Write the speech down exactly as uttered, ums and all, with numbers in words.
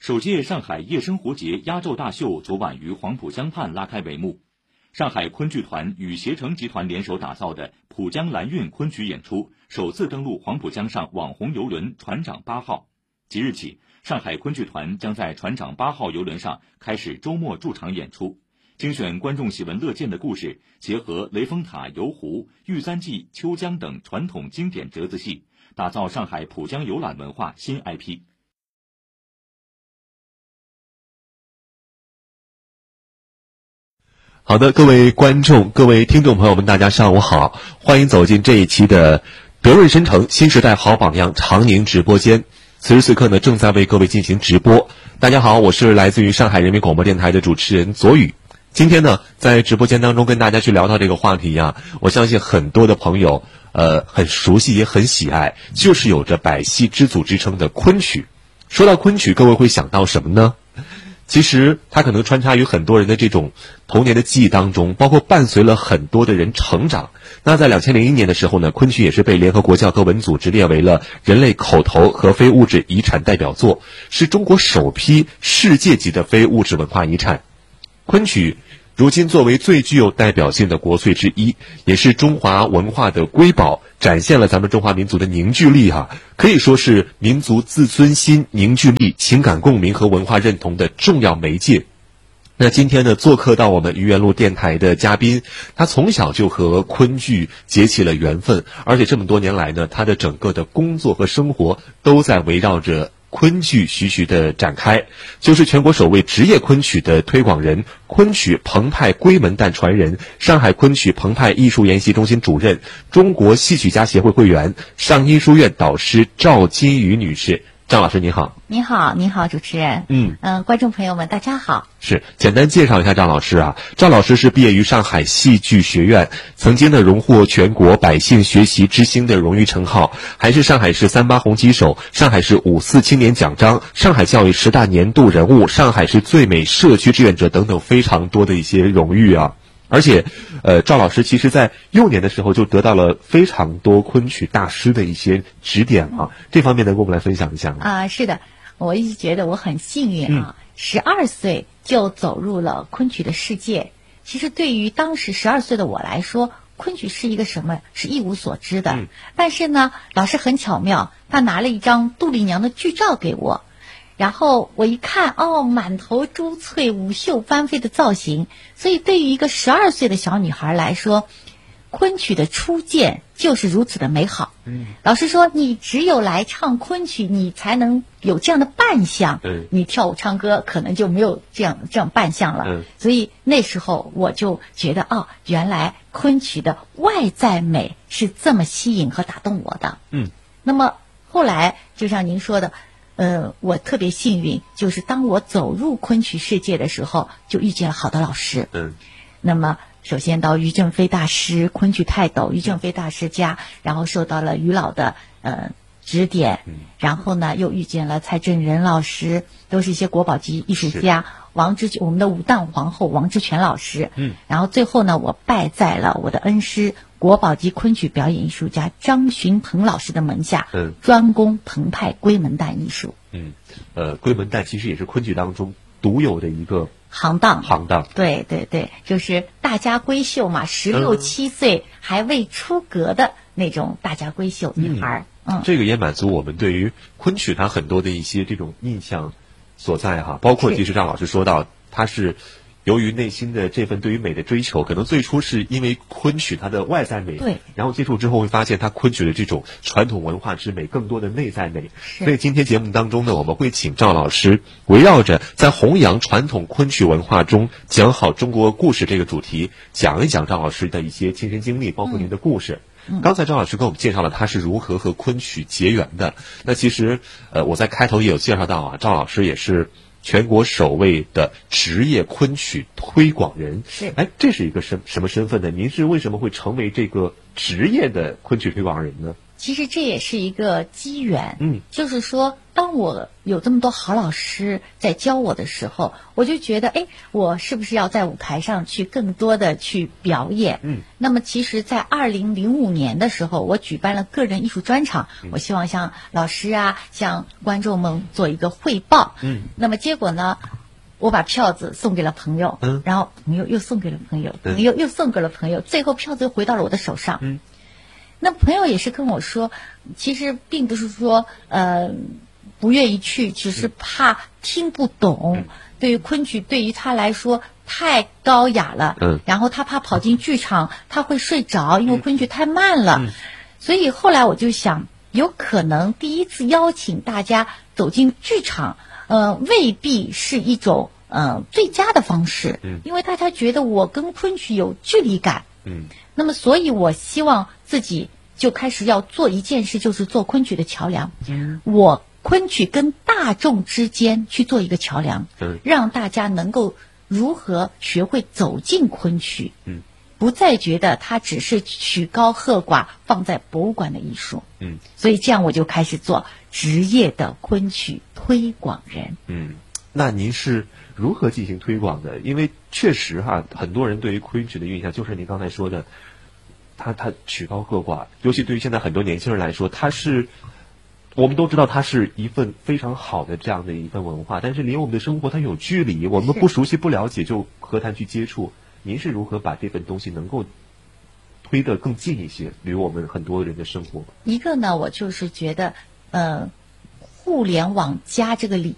首届上海夜生活节压轴大秀昨晚于黄浦江畔拉开帷幕。上海昆剧团与携程集团联手打造的浦江蓝韵昆曲演出首次登陆黄浦江上网红邮轮船长八号。即日起，上海昆剧团将在船长八号邮轮上开始周末驻场演出，精选观众喜闻乐见的故事，结合雷峰塔、游湖、玉簪记、秋江等传统经典折子戏，打造上海浦江游览文化新 I P。 好的，各位观众、各位听众朋友们，大家上午好，欢迎走进这一期的德润生成新时代好榜样长宁直播间。此时此刻呢，正在为各位进行直播。大家好，我是来自于上海人民广播电台的主持人左宇。今天呢，在直播间当中跟大家去聊到这个话题啊，我相信很多的朋友呃很熟悉也很喜爱，就是有着百戏之祖之称的昆曲。说到昆曲，各位会想到什么呢？其实它可能穿插于很多人的这种童年的记忆当中，包括伴随了很多的人成长。那在两千零一年的时候呢，昆曲也是被联合国教科文组织列为了人类口头和非物质遗产代表作，是中国首批世界级的非物质文化遗产。昆曲如今作为最具有代表性的国粹之一，也是中华文化的瑰宝，展现了咱们中华民族的凝聚力哈、啊，可以说是民族自尊心、凝聚力、情感共鸣和文化认同的重要媒介。那今天呢，做客到我们愚园路电台的嘉宾，他从小就和昆剧结起了缘分，而且这么多年来呢，他的整个的工作和生活都在围绕着昆剧徐徐的展开，就是全国首位职业昆曲的推广人，昆曲澎湃闺门旦传人，上海昆曲澎湃艺术研习中心主任，中国戏曲家协会会员，上音书院导师赵金宇女士。赵老师你好。 你好，你好，主持人。 嗯嗯、呃，观众朋友们，大家好。 是，简单介绍一下赵老师啊。赵老师是毕业于上海戏剧学院，曾经呢荣获全国百姓学习之星的荣誉称号，还是上海市三八红旗手、上海市五四青年奖章、上海教育十大年度人物、上海市最美社区志愿者等等非常多的一些荣誉啊。而且，呃，赵老师其实在幼年的时候就得到了非常多昆曲大师的一些指点啊，这方面能跟我们来分享一下吗？ 啊、呃，是的，我一直觉得我很幸运啊，十二岁就走入了昆曲的世界。其实对于当时十二岁的我来说，昆曲是一个什么，是一无所知的。嗯、但是呢，老师很巧妙，他拿了一张杜丽娘的剧照给我。然后我一看，哦，满头珠翠、舞袖翻飞的造型，所以对于一个十二岁的小女孩来说，昆曲的初见就是如此的美好。嗯，老师说，你只有来唱昆曲，你才能有这样的扮相。嗯，你跳舞唱歌可能就没有这样这样扮相了。嗯，所以那时候我就觉得，哦，原来昆曲的外在美是这么吸引和打动我的。嗯，那么后来就像您说的。呃，我特别幸运，就是当我走入昆曲世界的时候，就遇见了好的老师。嗯，那么首先到于正飞大师昆曲泰斗于正飞大师家，然后受到了于老的呃指点，嗯、然后呢又遇见了蔡振仁老师，都是一些国宝级艺术家。王之我们的武旦皇后王之权老师，嗯，然后最后呢，我拜在了我的恩师国宝级昆曲表演艺术家张寻鹏老师的门下，嗯，专攻澎湃闺门旦艺术。 嗯，呃，闺门旦其实也是昆剧当中独有的一个行当， 行当。 对对对，就是大家闺秀嘛，十六七岁还未出阁的那种大家闺秀女孩。 嗯，嗯这个也满足我们对于昆曲它很多的一些这种印象所在哈，包括其实张老师说到，他是由于内心的这份对于美的追求，可能最初是因为昆曲它的外在美，对，然后接触之后会发现它昆曲的这种传统文化之美，更多的内在美。所以今天节目当中呢，我们会请赵老师围绕着在弘扬传统昆曲文化中讲好中国故事这个主题，讲一讲赵老师的一些亲身经历，包括您的故事。嗯刚才赵老师给我们介绍了他是如何和昆曲结缘的。那其实，呃，我在开头也有介绍到啊，赵老师也是全国首位的职业昆曲推广人。是，哎，这是一个什什么身份呢？您是为什么会成为这个职业的昆曲推广人呢？ 其实这也是一个机缘， 嗯， 就是说，当我有这么多好老师在教我的时候，我就觉得，哎，我是不是要在舞台上去更多的去表演？ 嗯， 那么其实，在二零零五年的时候，我举办了个人艺术专场， 嗯、 我希望向老师啊，向观众们做一个汇报。 嗯， 那么结果呢？我把票子送给了朋友， 嗯， 然后朋友又送给了朋友， 嗯、 朋友又送给了朋友，最后票子又回到了我的手上。 嗯， 那朋友也是跟我说，其实并不是说呃不愿意去，只是怕听不懂。嗯、对于昆曲，对于他来说太高雅了， 嗯， 然后他怕跑进剧场他会睡着，因为昆曲太慢了。 嗯、 所以后来我就想，有可能第一次邀请大家走进剧场。呃，未必是一种呃最佳的方式， 嗯， 因为大家觉得我跟昆曲有距离感， 嗯， 那么所以我希望自己就开始要做一件事，就是做昆曲的桥梁， 嗯， 我昆曲跟大众之间去做一个桥梁， 嗯， 让大家能够如何学会走进昆曲， 嗯， 不再觉得它只是曲高和寡放在博物馆的艺术， 嗯， 所以这样我就开始做职业的昆曲推广人。 嗯，那您是如何进行推广的？因为确实哈，很多人对于昆曲的印象就是您刚才说的，它它曲高和寡，尤其对于现在很多年轻人来说，它是我们都知道它是一份非常好的这样的一份文化，但是离我们的生活它有距离，我们不熟悉不了解，就何谈去接触？您是如何把这份东西能够推得更近一些，离我们很多人的生活？ 一个呢，我就是觉得，呃，互联网加这个理